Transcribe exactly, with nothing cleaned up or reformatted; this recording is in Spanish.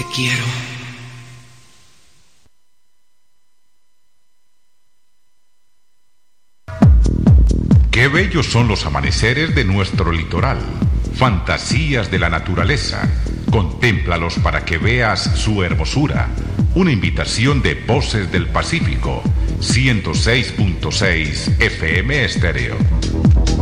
Te quiero. Qué bellos son los amaneceres de nuestro litoral, fantasías de la naturaleza. Contémplalos para que veas su hermosura. Una invitación de Voces del Pacífico, ciento seis punto seis F M Estéreo.